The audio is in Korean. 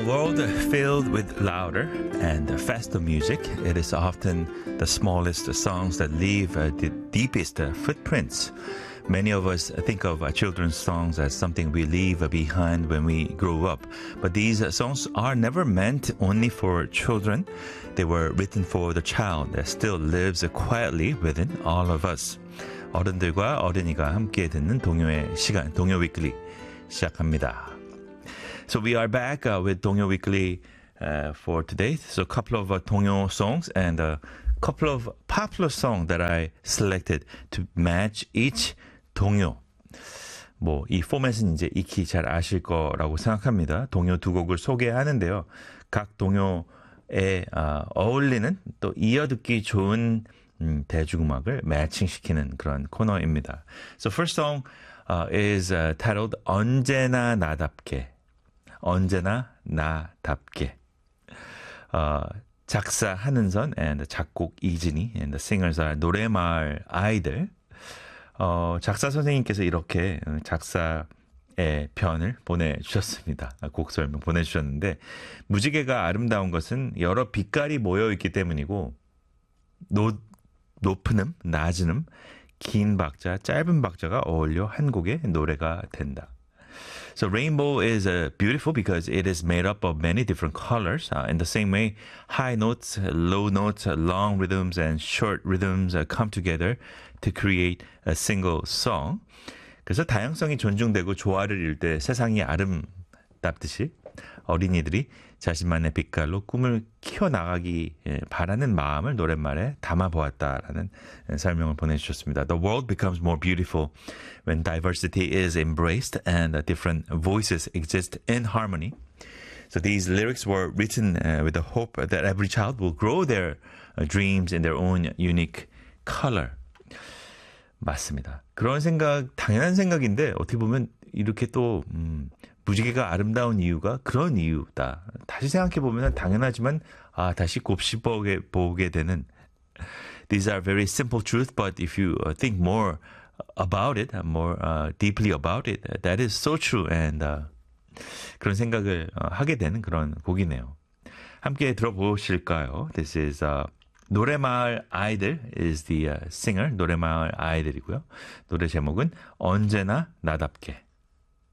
world filled with louder and faster music, it is often the smallest songs that leave the deepest footprints. Many of us think of children's songs as something we leave behind when we grow up. But these songs are never meant only for children. They were written for the child that still lives quietly within all of us. 어른들과 어린이가 함께 듣는 동요의 시간, 동요 위클리 시작합니다. So we are back with 동요 위클리 for today. So a couple of 동요 songs and a couple of popular songs that I selected to match each 동요. 뭐 이 포맷은 이제 익히 잘 아실 거라고 생각합니다. 동요 두 곡을 소개하는데요. 각 동요에 어울리는 또 이어듣기 좋은 대중음악을 매칭시키는 그런 코너입니다. So first song is titled 언제나 나답게. 언제나 나답게. 작사 한은선 and 작곡 이진희 and the singers are 노래마을 아이들. 작사 선생님께서 이렇게 작사의 편을 보내주셨습니다. 곡 설명 보내주셨는데 무지개가 아름다운 것은 여러 빛깔이 모여있기 때문이고 높은 음, 낮은 음, 긴 박자, 짧은 박자가 어울려 한 곡의 노래가 된다. So rainbow is beautiful because it is made up of many different colors. In the same way, high notes, low notes, long rhythms, and short rhythms come together to create a single song. 그래서 다양성이 존중되고 조화를 이룰 때 세상이 아름답듯이 어린이들이 자신만의 빛깔로 꿈을 키워나가기 바라는 마음을 노랫말에 담아보았다라는 설명을 보내주셨습니다. The world becomes more beautiful when diversity is embraced and different voices exist in harmony. So these lyrics were written with the hope that every child will grow their dreams in their own unique color. 맞습니다. 그런 생각, 당연한 생각인데 어떻게 보면 이렇게 또 무지개가 아름다운 이유가 그런 이유다. 다시 생각해보면 당연하지만 다시 곱씹어보게 되는 These are very simple truths, but if you think more about it, more deeply about it, that is so true. And 그런 생각을 하게 되는 그런 곡이네요. 함께 들어보실까요? This is 노래마을 아이들 is the singer. 노래마을 아이들이고요. 노래 제목은 언제나 나답게.